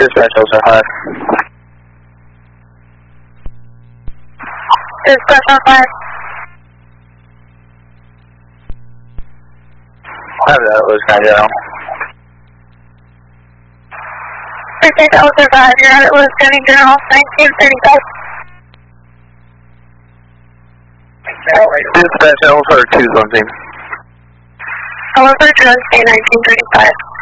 Dispatch also high. Dispatch on 5. Have that, Louis 9 General. Precinct Delta 5, you're at Louis County General, 1935. Dispatch Alpha 2 something. Alpha 2, 1935.